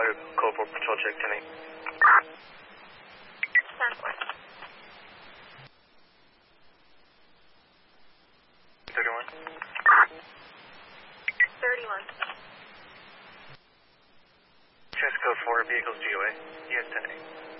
Corporal Patrol Check 10-8. 31. 31. Chest code 4, vehicles GOA. Yes, 10-8.